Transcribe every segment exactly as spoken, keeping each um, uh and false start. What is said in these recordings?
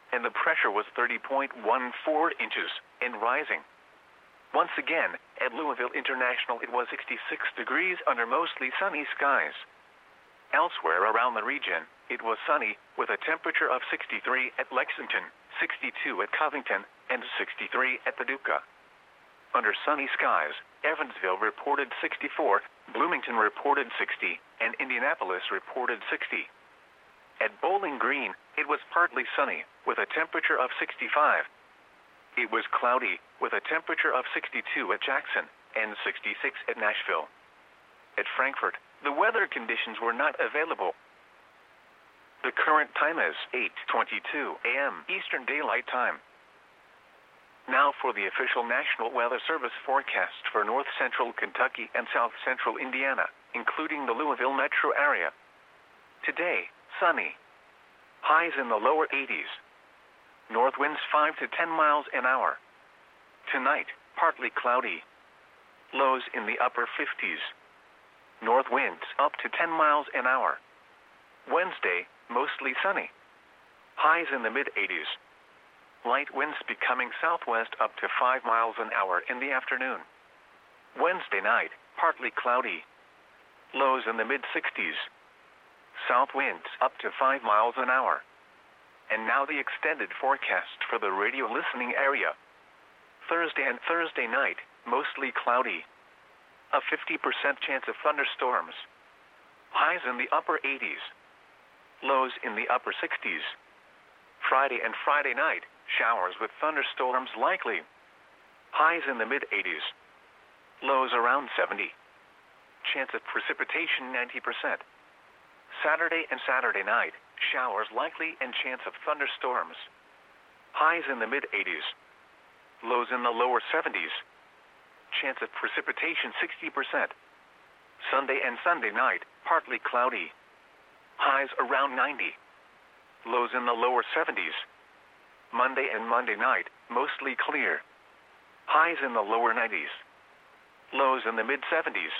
and the pressure was thirty point one four inches and rising. Once again, at Louisville International it was sixty-six degrees under mostly sunny skies. Elsewhere around the region, it was sunny, with a temperature of sixty-three at Lexington, sixty-two at Covington, and sixty-three at Paducah. Under sunny skies, Evansville reported sixty-four, Bloomington reported sixty, and Indianapolis reported sixty. At Bowling Green, it was partly sunny, with a temperature of sixty-five. It was cloudy, with a temperature of sixty-two at Jackson, and sixty-six at Nashville. At Frankfort, the weather conditions were not available. The current time is eight twenty-two a m Eastern Daylight Time. Now for the official National Weather Service forecast for north central Kentucky and south central Indiana, including the Louisville metro area. Today, sunny. Highs in the lower eighties. North winds five to ten miles an hour. Tonight, partly cloudy. Lows in the upper fifties. North winds up to ten miles an hour. Wednesday, mostly sunny. Highs in the mid eighties. Light winds becoming southwest up to five miles an hour in the afternoon. Wednesday night, partly cloudy. Lows in the mid sixties. South winds up to five miles an hour. And now the extended forecast for the radio listening area. Thursday and Thursday night, mostly cloudy. A fifty percent chance of thunderstorms. Highs in the upper eighties. Lows in the upper sixties. Friday and Friday night, showers with thunderstorms likely. Highs in the mid eighties. Lows around seventy. Chance of precipitation ninety percent. Saturday and Saturday night, showers likely and chance of thunderstorms. Highs in the mid eighties. Lows in the lower seventies. Chance of precipitation sixty percent. Sunday and Sunday night, partly cloudy. Highs around ninety. Lows in the lower seventies. Monday and Monday night, mostly clear. Highs in the lower nineties. Lows in the mid seventies.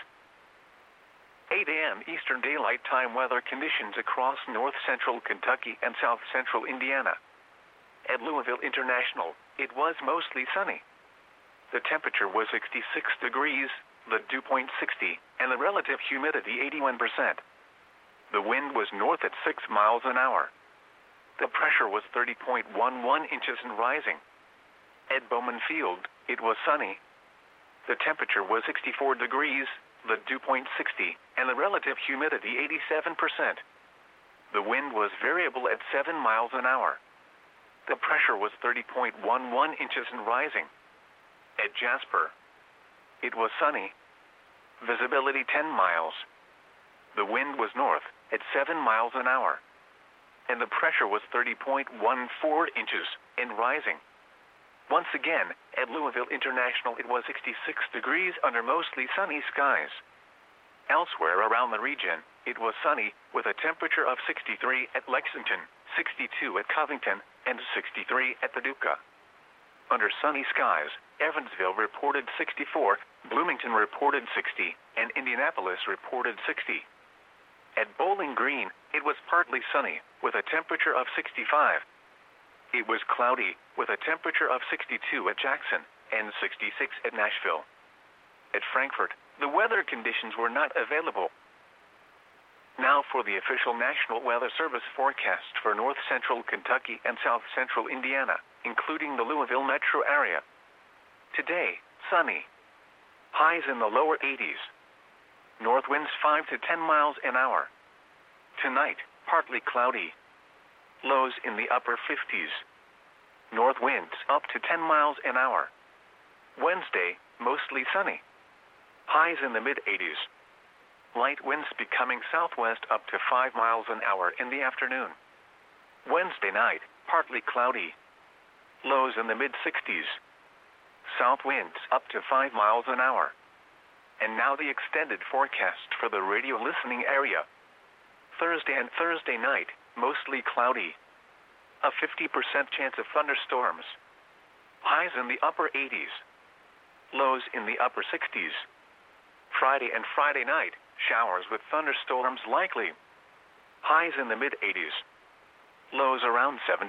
eight a m Eastern Daylight Time weather conditions across north central Kentucky and south central Indiana. At Louisville International, it was mostly sunny. The temperature was sixty-six degrees, the dew point sixty, and the relative humidity eighty-one percent. The wind was north at six miles an hour. The pressure was thirty point one one inches and rising. At Bowman Field, it was sunny. The temperature was sixty-four degrees, the dew point sixty, and the relative humidity eighty-seven percent. The wind was variable at seven miles an hour. The pressure was thirty point one one inches and rising. At Jasper, it was sunny. Visibility ten miles. The wind was north at seven miles an hour. And the pressure was thirty point one four inches and rising. Once again, at Louisville International it was sixty-six degrees under mostly sunny skies. Elsewhere around the region, it was sunny, with a temperature of sixty-three at Lexington, sixty-two at Covington, and sixty-three at Paducah. Under sunny skies, Evansville reported sixty-four, Bloomington reported sixty, and Indianapolis reported sixty. At Bowling Green, it was partly sunny, with a temperature of sixty-five. It was cloudy, with a temperature of sixty-two at Jackson, and sixty-six at Nashville. At Frankfort, the weather conditions were not available. Now for the official National Weather Service forecast for north central Kentucky and south central Indiana, including the Louisville metro area. Today, sunny. Highs in the lower eighties. North winds five to ten miles an hour. Tonight, partly cloudy. Lows in the upper fifties. North winds up to ten miles an hour. Wednesday, mostly sunny. Highs in the mid eighties. Light winds becoming southwest up to five miles an hour in the afternoon. Wednesday night, partly cloudy. Lows in the mid sixties. South winds up to five miles an hour. And now the extended forecast for the radio listening area. Thursday and Thursday night, mostly cloudy. A fifty percent chance of thunderstorms. Highs in the upper eighties. Lows in the upper sixties. Friday and Friday night, showers with thunderstorms likely. Highs in the mid eighties. Lows around seventy.